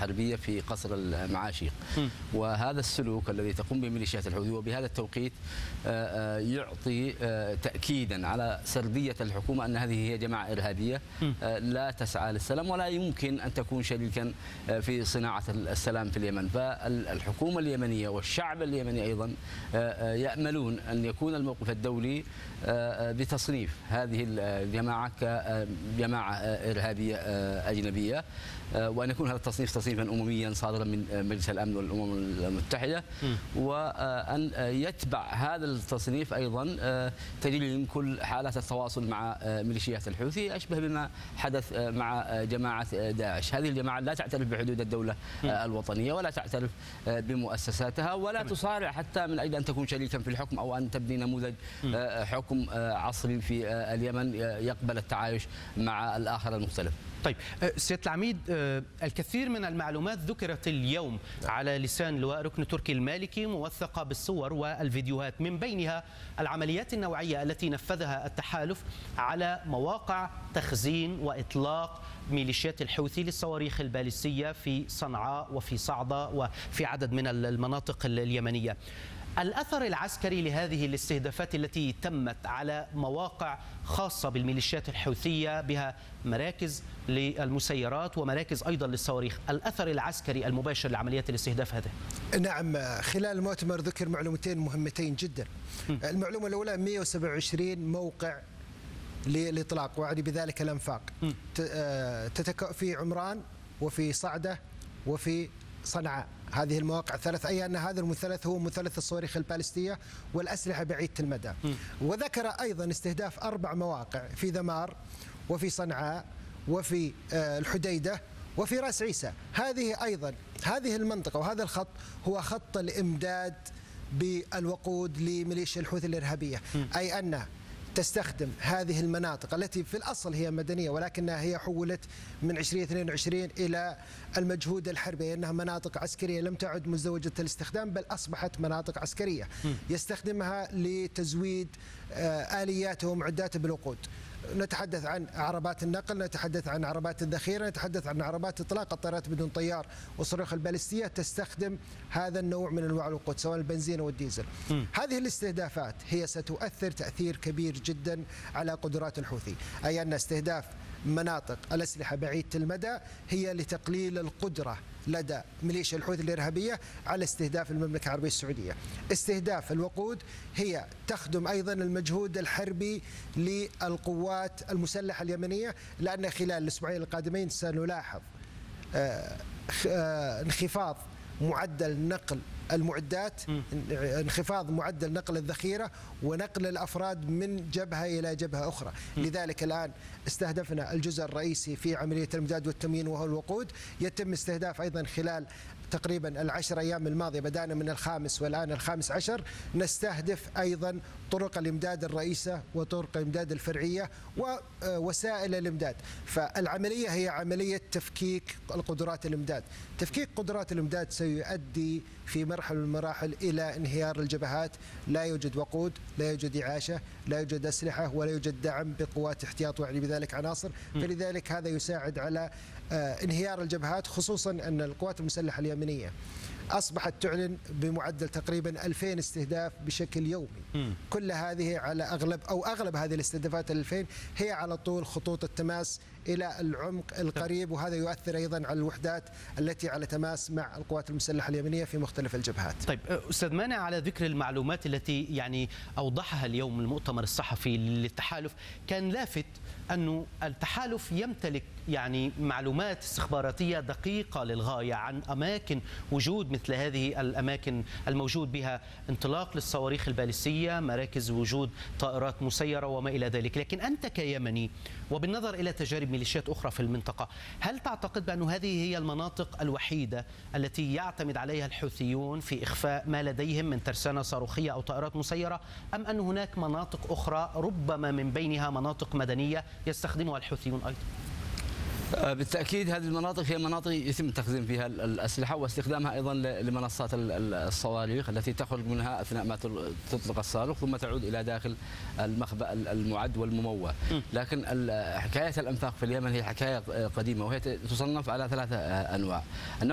حربية في قصر المعاشيق. وهذا السلوك الذي تقوم به ميليشيات الحوثي وبهذا التوقيت يعطي تأكيدا على سردية الحكومة أن هذه هي جماعة إرهابية لا تسعى للسلام ولا يمكن أن تكون شريكا في صناعة السلام في اليمن. فالحكومة اليمنية والشعب اليمني أيضا يأملون أن يكون الموقف الدولي بتصنيف هذه الجماعة كجماعة إرهابية أجنبية، وأن يكون هذا التصنيف تصنيفا أمميا صادرا من مجلس الأمن والأمم المتحدة، وأن يتبع هذا التصنيف أيضا تجريم كل حالات التواصل مع ميليشيات الحوثي، أشبه بما حدث مع جماعة داعش. هذه الجماعة لا تعترف بحدود الدولة الوطنية ولا تعترف بمؤسساتها ولا تصارع حتى من أجل أن تكون شريكا في الحكم أو أن تبني نموذج حكم عصري في اليمن يقبل التعايش مع الآخر المختلف. طيب سيادة العميد، الكثير من المعلومات ذكرت اليوم على لسان لواء ركن تركي المالكي موثقة بالصور والفيديوهات، من بينها العمليات النوعية التي نفذها التحالف على مواقع تخزين وإطلاق ميليشيات الحوثي للصواريخ البالستية في صنعاء وفي صعدة وفي عدد من المناطق اليمنية. الأثر العسكري لهذه الاستهدافات التي تمت على مواقع خاصة بالميليشيات الحوثية بها مراكز للمسيرات ومراكز أيضا للصواريخ، الأثر العسكري المباشر لعمليات الاستهداف هذه؟ نعم، خلال المؤتمر ذكر معلومتين مهمتين جدا. المعلومة الأولى 127 موقع للإطلاق وعني بذلك الأنفاق في عمران وفي صعدة وفي صنعاء. هذه المواقع الثلاث، أي أن هذا المثلث هو مثلث الصواريخ البالستية والأسلحة بعيدة المدى. وذكر أيضا استهداف 4 مواقع في ذمار وفي صنعاء وفي الحديدة وفي رأس عيسى. هذه أيضا هذه المنطقة وهذا الخط هو خط الإمداد بالوقود لميليشيا الحوثي الإرهابية، أي أن تستخدم هذه المناطق التي في الأصل هي مدنية ولكنها هي حولت من 2022 إلى المجهود الحربي، أنها مناطق عسكرية لم تعد مزدوجة الاستخدام بل أصبحت مناطق عسكرية يستخدمها لتزويد آلياته ومعداته بالوقود. نتحدث عن عربات النقل، نتحدث عن عربات الذخيرة، نتحدث عن عربات إطلاق الطائرات بدون طيار والصاروخ البالستية تستخدم هذا النوع من أنواع الوقود سواء البنزين أو الديزل. هذه الاستهدافات هي ستؤثر تأثير كبير جدا على قدرات الحوثي، أي أن استهداف مناطق الأسلحة بعيدة المدى هي لتقليل القدرة لدى ميليشيا الحوثي الإرهابية على استهداف المملكة العربية السعودية. استهداف الوقود هي تخدم أيضا المجهود الحربي للقوات المسلحة اليمنية، لأن خلال الأسبوعين القادمين سنلاحظ انخفاض معدل نقل المعدات، انخفاض معدل نقل الذخيرة ونقل الأفراد من جبهة إلى جبهة أخرى. لذلك الآن استهدفنا الجزء الرئيسي في عملية الإمداد والتميين وهو الوقود، يتم استهداف أيضا خلال تقريبا ال10 أيام الماضية، بدأنا من الخامس والآن ال15 نستهدف أيضا طرق الإمداد الرئيسة وطرق الإمداد الفرعية ووسائل الإمداد. فالعملية هي عملية تفكيك القدرات الإمداد. تفكيك قدرات الإمداد سيؤدي في مرحلة من المراحل إلى انهيار الجبهات، لا يوجد وقود، لا يوجد إعاشة، لا يوجد أسلحة، ولا يوجد دعم بقوات احتياط ويعني بذلك عناصر. فلذلك هذا يساعد على انهيار الجبهات، خصوصا أن القوات المسلحة اليمنية أصبحت تعلن بمعدل تقريبا 2000 استهداف بشكل يومي. كل هذه على أغلب هذه الاستهدافات 2000 هي على طول خطوط التماس إلى العمق القريب، وهذا يؤثر أيضا على الوحدات التي على تماس مع القوات المسلحة اليمنية في مختلف الجبهات. طيب أستاذ مانع، على ذكر المعلومات التي أوضحها اليوم المؤتمر الصحفي للتحالف، كان لافت أنه التحالف يمتلك معلومات استخباراتية دقيقة للغاية عن أماكن وجود مثل هذه الأماكن الموجود بها انطلاق للصواريخ البالستية، مراكز وجود طائرات مسيرة وما إلى ذلك. لكن أنت كيمني وبالنظر إلى تجارب ميليشيات أخرى في المنطقة، هل تعتقد بأن هذه هي المناطق الوحيدة التي يعتمد عليها الحوثيون في إخفاء ما لديهم من ترسانة صاروخية أو طائرات مسيرة، أم أن هناك مناطق أخرى ربما من بينها مناطق مدنية يستخدمها الحوثيون أيضا؟ بالتأكيد هذه المناطق هي مناطق يتم تخزين فيها الأسلحة واستخدامها أيضا لمنصات الصواريخ التي تخرج منها أثناء ما تطلق الصاروخ ثم تعود إلى داخل المخبأ المعد والمموه. لكن حكاية الأنفاق في اليمن هي حكاية قديمة وهي تصنف على 3 أنواع.